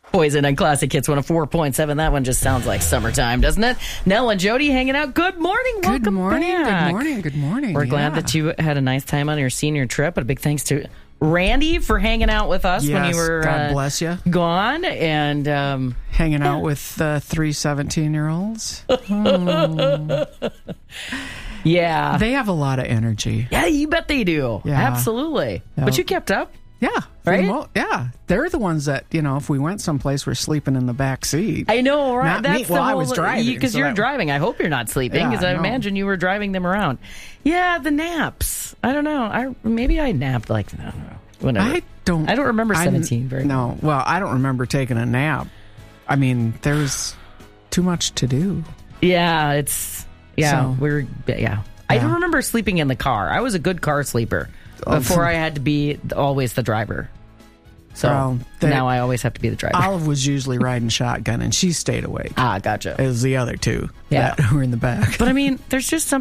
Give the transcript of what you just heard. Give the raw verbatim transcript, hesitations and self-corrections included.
Poison on Classic Hits one oh four point seven. That one just sounds like summertime, doesn't it? Nell and Jody hanging out. Good morning. Welcome Good morning. back. Good morning. Good morning. We're glad Yeah. that you had a nice time on your senior trip. A big thanks to Randy for hanging out with us Yes, when you were God uh, bless you. gone. And um, Hanging out with uh, three seventeen-year-olds. Oh. yeah. They have a lot of energy. yeah, you bet they do. Yeah. Absolutely. Yeah. But you kept up. Yeah. for Right? the mo- yeah. They're the ones that, you know, if we went someplace, we're sleeping in the back seat. I know, right? Not me. That's the Well, I whole, was driving, because so you're that- driving. I hope you're not sleeping, Yeah, because I no. imagine you were driving them around. Yeah, the naps. I don't know. I maybe I napped like I don't know. Whatever. I don't. I don't remember I'm- seventeen very No. Well, I don't remember taking a nap. I mean, there's too much to do. Yeah, it's yeah. So- we're yeah. I Yeah. don't remember sleeping in the car. I was a good car sleeper Oh, before I had to be always the driver. So Well, they- now I always have to be the driver. Olive was usually riding shotgun, and she stayed awake. ah, gotcha. It was the other two Yeah. that were in the back. But I mean, there's just something.